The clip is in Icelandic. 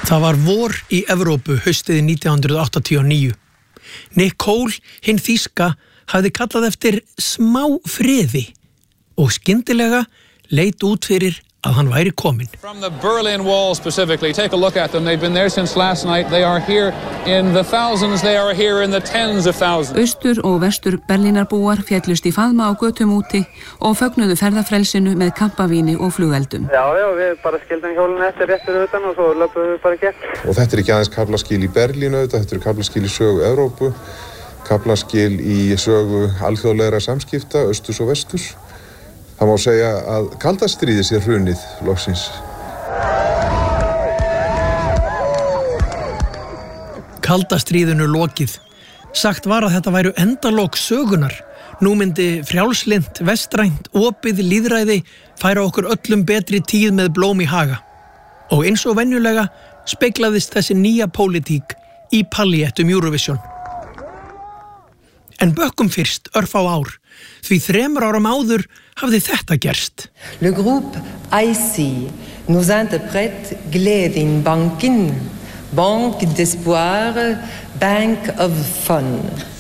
Það var vor í Evrópu haustið 1989. Nicole, hinn þýska, hafði kallað eftir smá friði og skyndilega leit út fyrir að hann væri kominn. From the Berlin Wall specifically, take a look at them. They've been there since last night. They are here in the thousands. They are here in the tens of thousands. Austur- og vestur Berlínarbúar féllust í faðma á götum úti og fögnuðu ferðafrelsinu með kampavíni og flugeldum. Já, við bara skildum hjólinu eftir réttur utan og svo löpum við bara gegn. Og þetta ekki aðeins kaflaskil í Berlín auðvitað, þetta kaflaskil í sögu Evrópu, kaflaskil í sögu alþjóðlegra samskipta, austurs og vesturs. Það má segja að kalda stríðið sé hrunið loksins. Kalda stríðinu lokið. Sagt var að þetta væru endalok sögunar. Nú myndi frjálslynt, vestrænt, opið lýðræði færa okkur öllum betri tíð með blóm í haga. Og eins og venjulega speglaðist þessi nýja pólitík í paljettum Eurovision. En bökkum fyrst örfá ár, því 3 árum áður hafði þetta gerst. Le groupe IC nous interprète Glädjenbanken, Banque d'espoir, Bank of Fun.